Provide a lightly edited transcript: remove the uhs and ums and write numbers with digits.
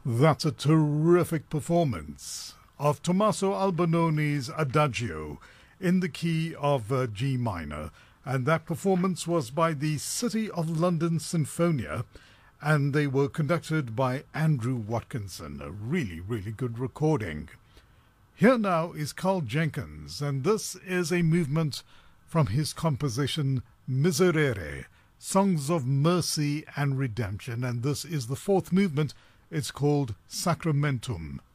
That's a terrific performance of Tommaso Albanone's Adagio in the key of G minor. And that performance was by the City of London Sinfonia, and they were conducted by Andrew Watkinson. A really, really good recording. Here now is Carl Jenkins, and this is a movement from his composition Miserere, Songs of Mercy and Redemption, and this is the fourth movement. It's called Sacramentum.